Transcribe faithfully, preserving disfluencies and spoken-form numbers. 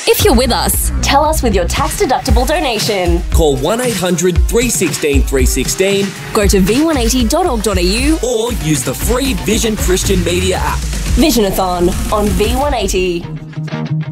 If you're with us, tell us with your tax-deductible donation. Call one eight hundred three one six three one six, go to v one eighty dot org dot a u or use the free Vision Christian Media app. Visionathon on V one eighty.